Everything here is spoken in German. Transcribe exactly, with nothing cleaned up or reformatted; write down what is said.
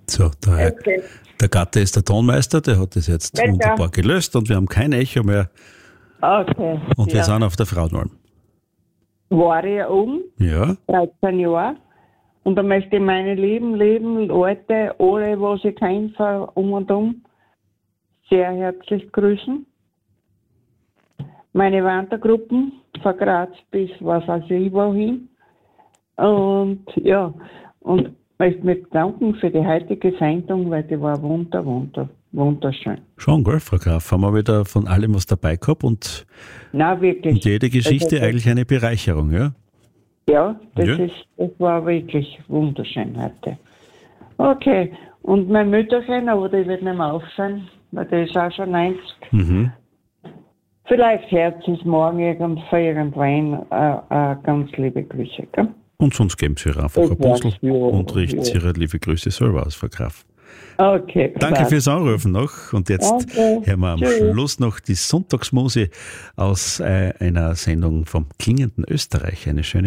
So, der, Herr, Okay. der Gatte ist der Tonmeister, der hat das jetzt Ja, wunderbar gelöst und wir haben kein Echo mehr Okay. und wir ja. sind auf der Frauenalm. War ich oben, Ja, dreizehn Jahre. Und da möchte ich meine lieben, lieben Leute, alle, was ich kenne, von um und um, sehr herzlich grüßen. Meine Wandergruppen von Graz bis was weiß ich wohin. Und ja, und möchte mich bedanken für die heutige Sendung, weil die war wunder, wunder, wunderschön. schon, gell, Frau Graf, haben wir wieder von allem was dabei gehabt und, Na wirklich. und jede Geschichte Also, eigentlich eine Bereicherung, ja? Ja, das, Ja. Ist, das war wirklich wunderschön heute. Okay, und mein Mütterchen, aber die wird nicht mehr auf sein, weil die ist auch schon neunzig. Mhm. Vielleicht hört sie es morgen irgend, für irgendwann. Äh, äh, ganz liebe Grüße. Gell? Und sonst geben Sie ihr einfach Ich ein Puzzle weiß, ja, und richten ja. Sie Ihre liebe Grüße selber aus, Frau Graf. Okay. Danke passt. fürs Anrufen noch. Und jetzt Okay. hören wir am Tschüss. Schluss noch die Sonntagsmuse aus äh, einer Sendung vom klingenden Österreich. Eine schöne